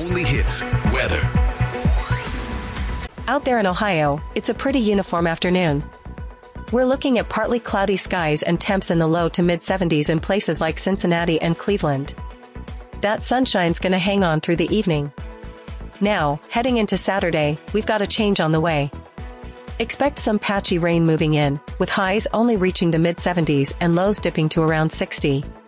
only hits weather. Out there in Ohio, it's a pretty uniform afternoon. We're looking at partly cloudy skies and temps in the low to mid-70s in places like Cincinnati and Cleveland. That sunshine's gonna hang on through the evening. Now, heading into Saturday, we've got a change on the way. Expect some patchy rain moving in, with highs only reaching the mid-70s and lows dipping to around 60.